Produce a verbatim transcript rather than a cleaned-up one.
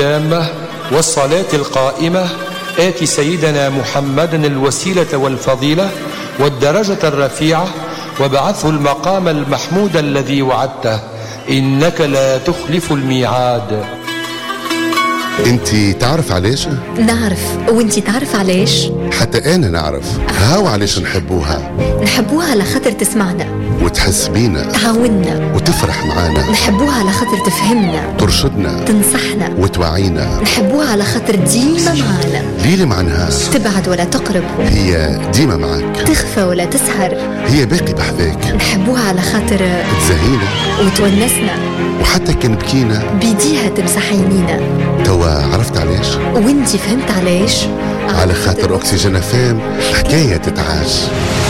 التامة والصلاة القائمة آت سيدنا محمدا الوسيلة والفضيلة والدرجة الرفيعة وابعثه المقام المحمود الذي وعدته إنك لا تخلف الميعاد. انتي تعرف علاش؟ نعرف. وانتي تعرف علاش؟ حتى انا نعرف. هاو علاش نحبوها. نحبوها على خاطر تسمعنا وتحس بينا، تعاوننا وتفرح معانا. نحبوها على خاطر تفهمنا، ترشدنا، تنصحنا، وتوعينا. نحبوها على خاطر ديما معانا. ليلة معناها تبعد ولا تقرب، هي ديما معك. تخفى ولا تسهر، هي باقي بحذاك. نحبوها على خاطر تزهينا وتونسنا، وحتى كان بكينا بيديها تمسح عينينا. توا عرفت علاش؟ وانتي فهمت علاش؟ على خاطر أكسجين فام حكاية تتعاش.